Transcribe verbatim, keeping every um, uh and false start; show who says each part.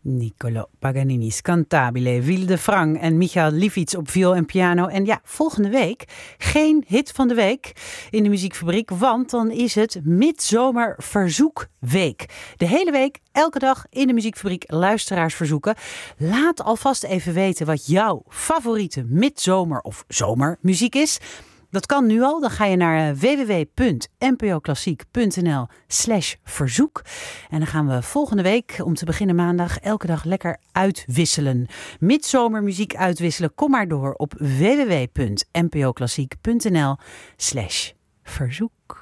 Speaker 1: Niccolò Paganini's Cantabile, Wilde Frank en Michael Lievits op viool en piano. En ja, volgende week geen hit van de week in de Muziekfabriek, want dan is het Midzomerverzoekweek. De hele week, elke dag in de Muziekfabriek luisteraars verzoeken. Laat alvast even weten wat jouw favoriete midzomer of zomermuziek is. Dat kan nu al. Dan ga je naar w w w punt n p o klassiek punt n l slash verzoek. En dan gaan we volgende week, om te beginnen maandag, elke dag lekker uitwisselen. Midzomermuziek uitwisselen. Kom maar door op w w w punt n p o klassiek punt n l slash verzoek.